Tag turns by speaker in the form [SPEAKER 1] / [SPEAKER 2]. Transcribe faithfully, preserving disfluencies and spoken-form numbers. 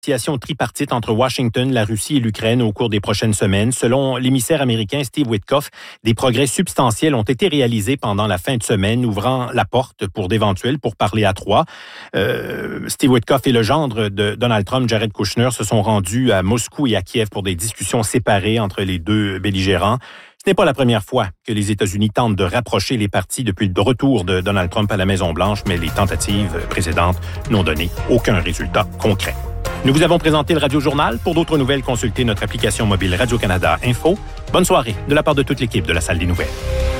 [SPEAKER 1] négociations tripartites entre Washington, la Russie et l'Ukraine au cours des prochaines semaines. Selon l'émissaire américain Steve Witkoff, des progrès substantiels ont été réalisés pendant la fin de semaine, ouvrant la porte pour d'éventuels pourparlers à trois. Euh, Steve Witkoff et le gendre de Donald Trump, Jared Kushner, se sont rendus à Moscou et à Kiev pour des discussions séparées entre les deux belligérants. Ce n'est pas la première fois que les États-Unis tentent de rapprocher les parties depuis le retour de Donald Trump à la Maison-Blanche, mais les tentatives précédentes n'ont donné aucun résultat concret. Nous vous avons présenté le Radio-Journal. Pour d'autres nouvelles, consultez notre application mobile Radio-Canada Info. Bonne soirée de la part de toute l'équipe de la Salle des Nouvelles.